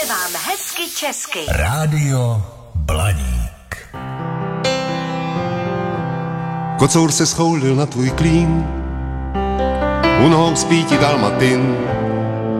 Zpěvám hezky česky. Rádio Blaník. Kocour se schoulil na tvůj klín, u nohou spí ti dalmatin.